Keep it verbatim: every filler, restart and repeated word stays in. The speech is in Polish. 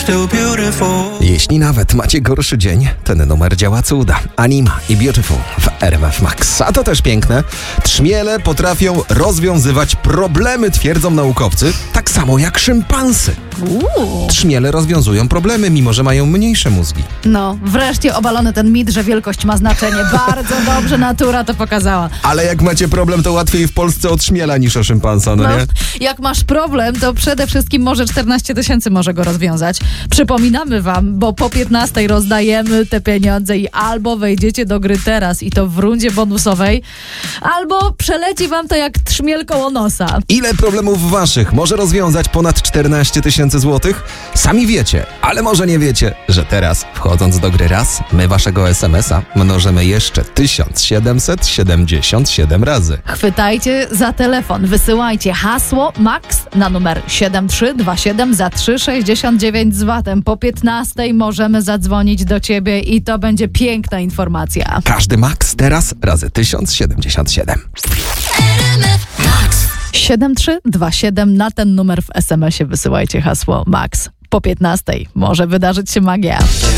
still beautiful. Jeśli nawet macie gorszy dzień, ten numer działa cuda. Anima i Beautiful w R M F Max. A to też piękne. Trzmiele potrafią rozwiązywać problemy, twierdzą naukowcy, tak samo jak szympansy. Uuu. Trzmiele rozwiązują problemy, mimo że mają mniejsze mózgi. No, wreszcie obalony ten mit, że wielkość ma znaczenie. Bardzo dobrze natura to pokazała. Ale jak macie problem, to łatwiej w Polsce o trzmiela niż o szympansa, no, No, nie? jak masz problem, to przede wszystkim może czternaście tysięcy może go rozwiązać. Przypominamy wam, bo po piętnastej rozdajemy te pieniądze i albo wejdziecie do gry teraz i to w rundzie bonusowej, albo przeleci wam to jak trzmiel koło nosa. Ile problemów waszych może rozwiązać ponad czternaście tysięcy złotych? Sami wiecie, ale może nie wiecie, że teraz, wchodząc do gry raz, my waszego es em es a mnożymy jeszcze tysiąc siedemset siedemdziesiąt siedem razy. Chwytajcie za telefon, wysyłajcie hasło MAX na numer siedem trzy dwa siedem za trzy sześćdziesiąt dziewięć z watem. Po piętnastej możemy zadzwonić do ciebie i to będzie piękna informacja. Każdy max teraz razy tysiąc siedemdziesiąt siedem. siedem trzy dwa siedem na ten numer w es em esie wysyłajcie hasło MAX. Po piętnastej może wydarzyć się magia.